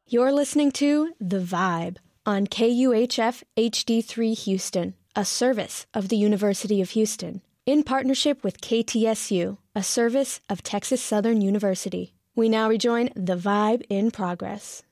You're listening to The Vibe on KUHF HD3 Houston, a service of the University of Houston, in partnership with KTSU, a service of Texas Southern University. We now rejoin The Vibe in progress.